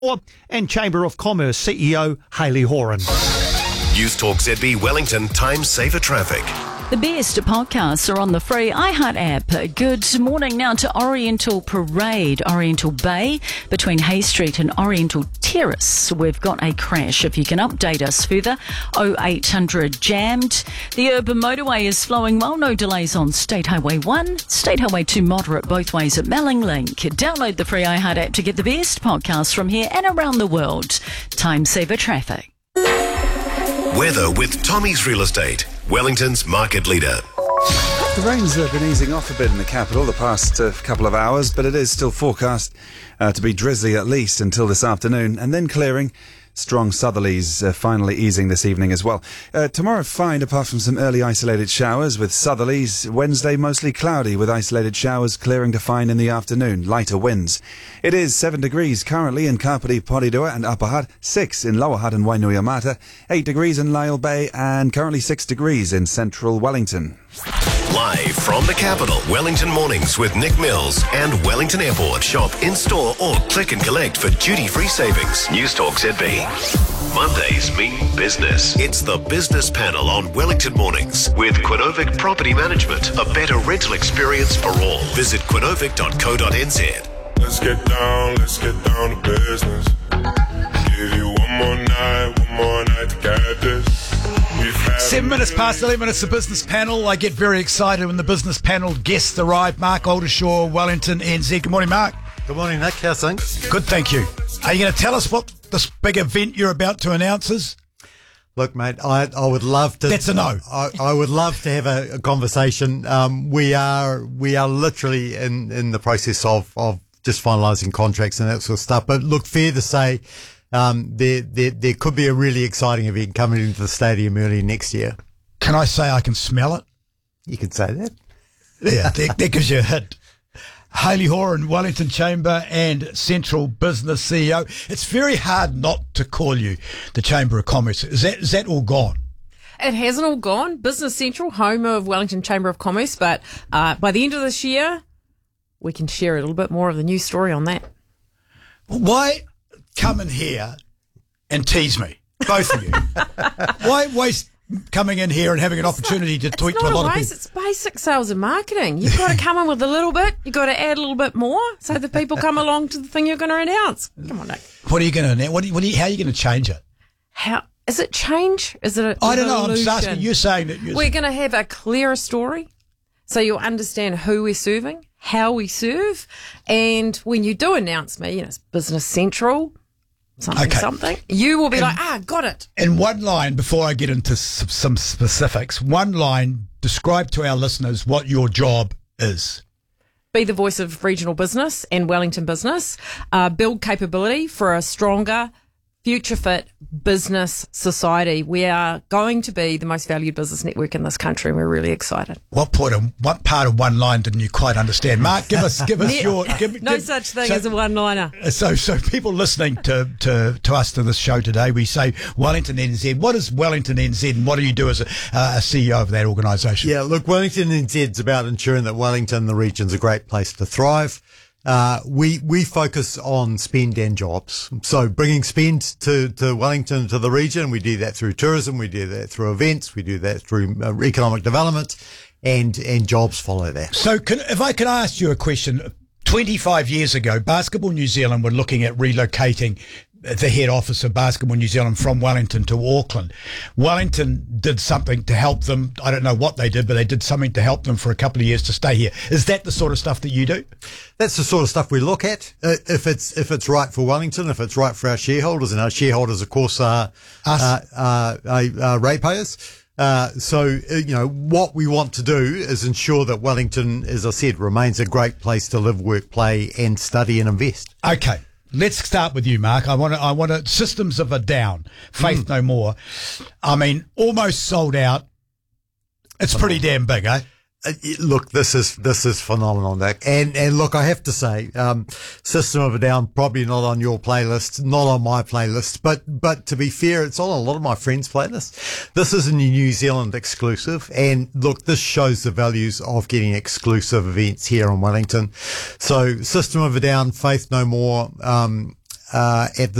and Chamber of Commerce CEO Hayley Horan. News Talk ZB Wellington Time Saver Traffic. The best podcasts are on the free iHeart app. Good morning now to Oriental Parade, Oriental Bay, between Hay Street and Oriental Terrace. We've got a crash. If you can update us further, 0800 jammed. The urban motorway is flowing well. No delays on State Highway 1, State Highway 2 moderate both ways at Mellinglink. Download the free iHeart app to get the best podcasts from here and around the world. Time Saver Traffic. Weather with Tommy's Real Estate, Wellington's market leader. The rain's been easing off a bit in the capital the past couple of hours, but it is still forecast to be drizzly at least until this afternoon, and then clearing. Strong southerlies finally easing this evening as well. Tomorrow fine, apart from some early isolated showers with southerlies. Wednesday mostly cloudy with isolated showers, clearing to fine in the afternoon. Lighter winds. It is 7 degrees currently in Kapiti, Porirua and Upper Hutt, 6 in Lower Hutt and Wainuiomata, 8 degrees in Lyell Bay, and currently 6 degrees in central Wellington. Live from the capital, Wellington Mornings with Nick Mills and Wellington Airport. Shop in-store or click and collect for duty-free savings. News Talk ZB. Mondays mean business. It's the business panel on Wellington Mornings with Quinovic Property Management. A better rental experience for all. Visit quinovic.co.nz. Let's get down to business. Give you one more night to get this. 7 minutes past 11, it's the business panel. I get very excited when the business panel guests arrive. Mark Oldershaw, Wellington, NZ. Good morning, Mark. Good morning, Nick. How's things? Good, thank you. Are you going to tell us what this big event you're about to announce is? Look, mate, I would love to. That's a no. I would love to have a conversation. We are literally in the process of just finalising contracts and that sort of stuff. But look, fair to say, there could be a really exciting event coming into the stadium early next year. Can I say I can smell it? You can say that. Yeah, that gives you a hint. Hayley Horan, Wellington Chamber and Central Business CEO. It's very hard not to call you the Chamber of Commerce. Is that all gone? It hasn't all gone. Business Central, home of Wellington Chamber of Commerce, but by the end of this year, we can share a little bit more of the news story on that. Why come in here and tease me, both of you? Why waste coming in here and having an opportunity to tweet to a lot of people? It's basic sales and marketing. You've got to come in with a little bit. You've got to add a little bit more so that people come along to the thing you're going to announce. Come on, Nick. What are you going to announce? How are you going to change it? How is it change? Is it? I don't know. I'm just asking. You're saying that we're going to have a clearer story, so you'll understand who we're serving, how we serve, and when you do announce me, it's Business Central. Something. You will be got it. In one line, before I get into some specifics, one line, describe to our listeners what your job is. Be the voice of regional business and Wellington business. Build capability for a stronger, future-fit business society. We are going to be the most valued business network in this country, and we're really excited. What part of one line didn't you quite understand? Mark, give us your... No such thing as a one-liner. So people listening to us to this show today, we say Wellington NZ. What is Wellington NZ, and what do you do as a CEO of that organisation? Yeah, look, Wellington NZ is about ensuring that Wellington, the region's a great place to thrive. We focus on spend and jobs. So bringing spend to Wellington, to the region, we do that through tourism, we do that through events, we do that through economic development, and jobs follow that. So if I can ask you a question, 25 years ago, Basketball New Zealand were looking at relocating the head office of Basketball New Zealand from Wellington to Auckland. Wellington did something to help them. I don't know what they did, but they did something to help them for a couple of years to stay here. Is that the sort of stuff that you do? That's the sort of stuff we look at. If it's right for Wellington, if it's right for our shareholders, and our shareholders, of course, are ratepayers. So what we want to do is ensure that Wellington, as I said, remains a great place to live, work, play, and study and invest. Okay. Let's start with you, Mark. I want to Systems of a Down, Faith No More. I mean, almost sold out. It's pretty damn big, eh? Look, this is phenomenal, Nick. And look, I have to say, System of a Down, probably not on your playlist, not on my playlist, but to be fair, it's on a lot of my friends' playlists. This is a New Zealand exclusive. And look, this shows the values of getting exclusive events here in Wellington. So System of a Down, Faith No More, at the